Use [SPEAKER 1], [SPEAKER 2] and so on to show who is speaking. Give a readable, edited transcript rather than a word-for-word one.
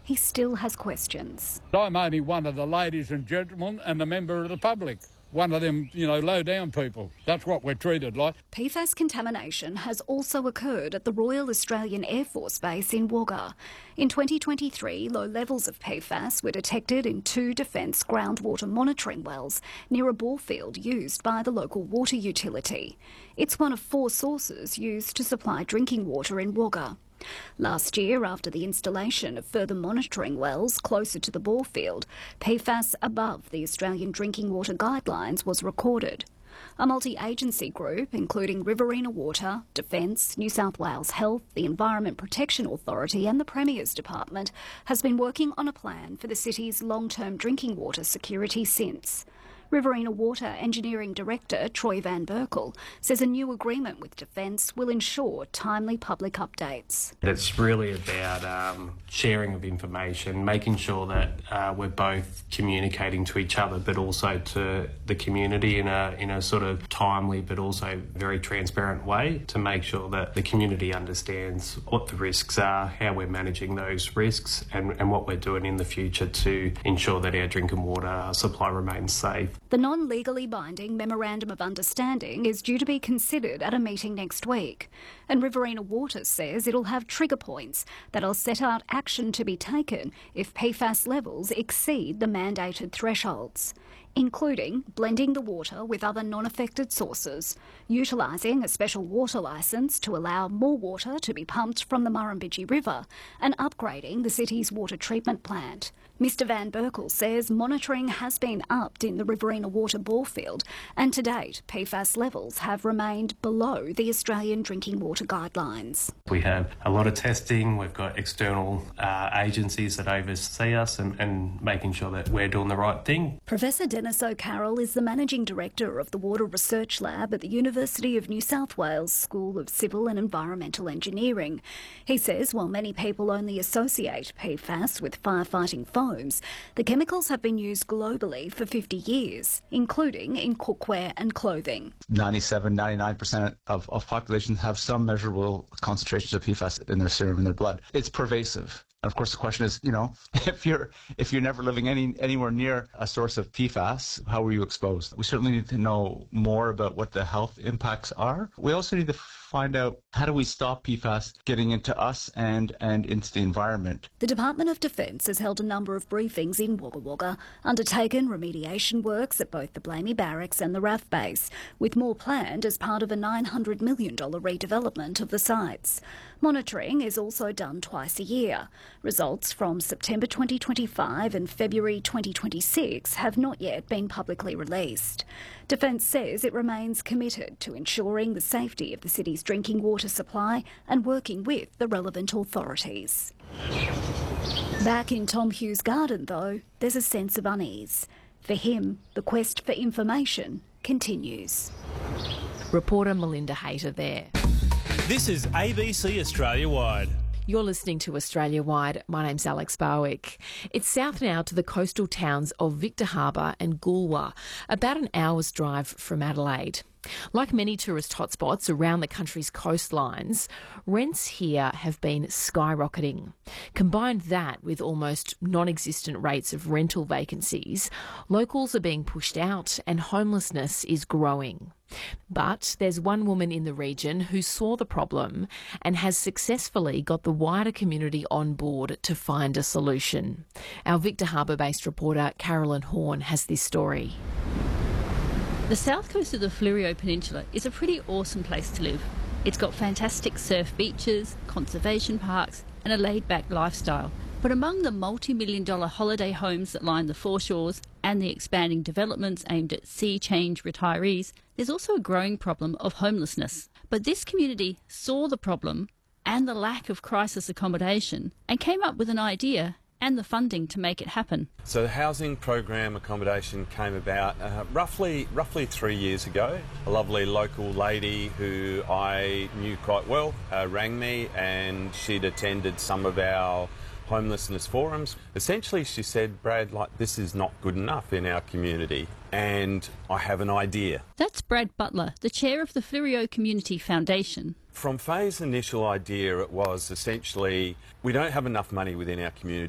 [SPEAKER 1] he still has questions.
[SPEAKER 2] I'm only one of the ladies and gentlemen and a member of the public. One of them, low-down people. That's what we're treated like.
[SPEAKER 1] PFAS contamination has also occurred at the Royal Australian Air Force Base in Wagga. In 2023, low levels of PFAS were detected in 2 Defence groundwater monitoring wells near a bore field used by the local water utility. It's one of 4 sources used to supply drinking water in Wagga. Last year, after the installation of further monitoring wells closer to the bore field, PFAS above the Australian Drinking Water Guidelines was recorded. A multi-agency group, including Riverina Water, Defence, New South Wales Health, the Environment Protection Authority and the Premier's Department, has been working on a plan for the city's long-term drinking water security since. Riverina Water Engineering Director Troy Van Berkel says a new agreement with Defence will ensure timely public updates.
[SPEAKER 3] It's really about sharing of information, making sure that we're both communicating to each other but also to the community in a sort of timely but also very transparent way to make sure that the community understands what the risks are, how we're managing those risks and what we're doing in the future to ensure that our drinking water supply remains safe.
[SPEAKER 1] The non-legally binding Memorandum of Understanding is due to be considered at a meeting next week, and Riverina Water says it'll have trigger points that'll set out action to be taken if PFAS levels exceed the mandated thresholds, including blending the water with other non-affected sources, utilising a special water licence to allow more water to be pumped from the Murrumbidgee River, and upgrading the city's water treatment plant. Mr Van Berkel says monitoring has been upped in the Riverina Water bore field, and to date PFAS levels have remained below the Australian Drinking Water Guidelines.
[SPEAKER 3] We have a lot of testing, we've got external agencies that oversee us and making sure that we're doing the right thing.
[SPEAKER 1] Professor Dennis O'Carroll is the Managing Director of the Water Research Lab at the University of New South Wales School of Civil and Environmental Engineering. He says while many people only associate PFAS with firefighting foams, the chemicals have been used globally for 50 years, including in cookware and clothing.
[SPEAKER 4] 97-99% of populations have some measurable concentrations of PFAS in their serum, in their blood. It's pervasive. And of course, the question is, if you're never living anywhere near a source of PFAS, how were you exposed? We certainly need to know more about what the health impacts are. We also need to find out how do we stop PFAS getting into us and into the environment.
[SPEAKER 1] The Department of Defence has held a number of briefings in Wagga Wagga, undertaken remediation works at both the Blamey Barracks and the RAF base, with more planned as part of a $900 million redevelopment of the sites. Monitoring is also done twice a year. Results from September 2025 and February 2026 have not yet been publicly released. Defence says it remains committed to ensuring the safety of the city's drinking water supply and working with the relevant authorities. Back in Tom Hughes' garden, though, there's a sense of unease. For him, the quest for information continues.
[SPEAKER 5] Reporter Melinda Hayter there.
[SPEAKER 6] This is ABC Australia Wide.
[SPEAKER 5] You're listening to Australia Wide. My name's Alex Barwick. It's south now to the coastal towns of Victor Harbor and Goolwa, about an hour's drive from Adelaide. Like many tourist hotspots around the country's coastlines, rents here have been skyrocketing. Combine that with almost non-existent rates of rental vacancies, locals are being pushed out and homelessness is growing. But there's one woman in the region who saw the problem and has successfully got the wider community on board to find a solution. Our Victor Harbor-based reporter Carolyn Horn has this story.
[SPEAKER 7] The south coast of the Fleurieu Peninsula is a pretty awesome place to live. It's got fantastic surf beaches, conservation parks and a laid-back lifestyle. But among the multi-million-dollar holiday homes that line the foreshores and the expanding developments aimed at sea change retirees, there's also a growing problem of homelessness. But this community saw the problem and the lack of crisis accommodation and came up with an idea and the funding to make it happen.
[SPEAKER 8] So the housing program accommodation came about roughly 3 years ago. A lovely local lady who I knew quite well rang me, and she'd attended some of our homelessness forums. Essentially she said, Brad, this is not good enough in our community and I have an idea.
[SPEAKER 7] That's Brad Butler, the chair of the Fleurieu Community Foundation.
[SPEAKER 8] From Faye's initial idea, it was essentially, we don't have enough money within our community